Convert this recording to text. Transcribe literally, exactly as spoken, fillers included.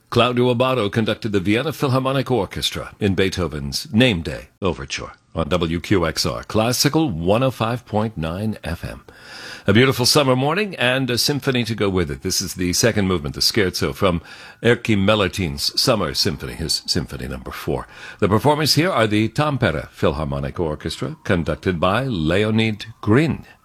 Claudio Abbado conducted the Vienna Philharmonic Orchestra in Beethoven's Name Day Overture on W Q X R, Classical one oh five point nine F M. A beautiful summer morning and a symphony to go with it. This is the second movement, the scherzo from Erkki Mellertin's Summer Symphony, his symphony number four. The performers here are the Tampere Philharmonic Orchestra, conducted by Leonid Grin.